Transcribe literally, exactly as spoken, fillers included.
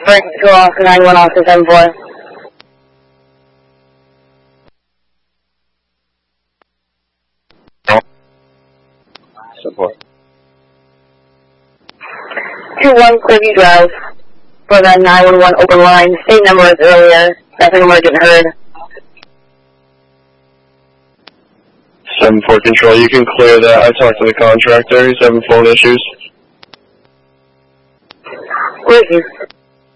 Frank, go off nine one off to seven four. Support. two one Cliffy Drive. For the nine one one open line. State number as earlier. Nothing emergent heard. seven four Control, you can clear that. I talked to the contractor. He's having phone issues. Where is he?